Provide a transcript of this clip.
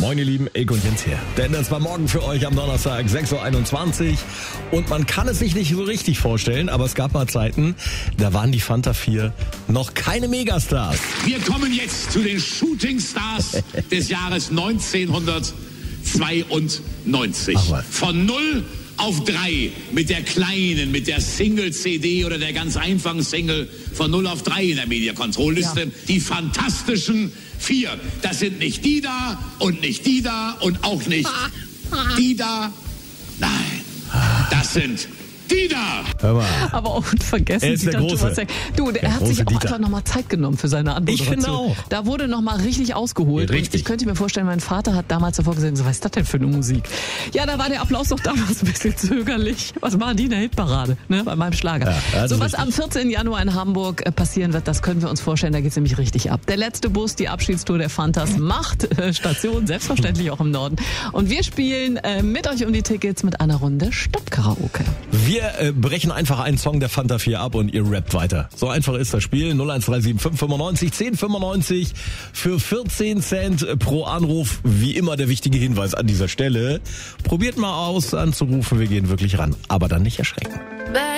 Moin ihr Lieben, ich und Jens hier. Denn das war morgen für euch am Donnerstag 6.21 Uhr und man kann es sich nicht so richtig vorstellen, aber es gab mal Zeiten, da waren die Fanta 4 noch keine Megastars. Wir kommen jetzt zu den Shooting Stars des Jahres 1992. Von 0 auf 3 mit der kleinen, mit der Single-CD oder der ganz einfachen Single von 0 auf 3 in der Media-Control-Liste. Ja. Die fantastischen 4. Das sind nicht die da und nicht die da und auch nicht die da. Nein, das sind die da. Hör mal. Aber auch unvergessen. Er ist der Große. Du, er hat sich auch einfach nochmal Zeit genommen für seine Anmoderation. Ich finde auch. Da wurde nochmal richtig ausgeholt. Ja, richtig. Und ich könnte mir vorstellen, mein Vater hat damals davor gesagt, so, was ist das denn für eine Musik? Ja, da war der Applaus doch damals ein bisschen zögerlich. Was machen die in der Hitparade, ne, bei meinem Schlager? Ja, so was am 14. Januar in Hamburg passieren wird, das können wir uns vorstellen, da geht's nämlich richtig ab. Der letzte Bus, die Abschiedstour der Fantas macht Station, selbstverständlich auch im Norden. Und wir spielen mit euch um die Tickets mit einer Runde Stadtkaraoke. Wir brechen einfach einen Song der Fanta 4 ab und ihr rappt weiter. So einfach ist das Spiel. 01375 595 1095 für 14 Cent pro Anruf. Wie immer der wichtige Hinweis an dieser Stelle. Probiert mal aus anzurufen, wir gehen wirklich ran. Aber dann nicht erschrecken.